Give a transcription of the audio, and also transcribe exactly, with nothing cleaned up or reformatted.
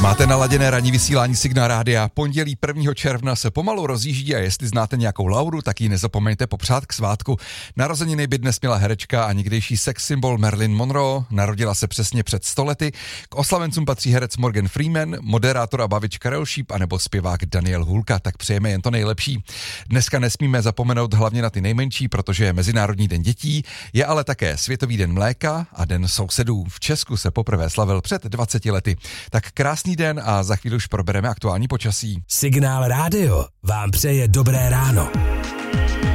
Máte naladěné ranní vysílání Signál Rádia. Pondělí prvního června se pomalu rozjíždí a jestli znáte nějakou Lauru, tak ji nezapomeňte popřát k svátku. Narozeniny by dnes měla herečka a někdejší sex symbol Marilyn Monroe. Narodila se přesně před sto lety. K oslavencům patří herec Morgan Freeman, moderátor a bavič Karel Šíp a nebo zpěvák Daniel Hůlka. Tak přejeme jen to nejlepší. Dneska nesmíme zapomenout hlavně na ty nejmenší, protože je Mezinárodní den dětí, je ale také Světový den mléka a Den sousedů. V Česku se poprvé slavil před dvaceti lety. Tak krásný den a za chvíli už probereme aktuální počasí. Signál Rádio vám přeje dobré ráno.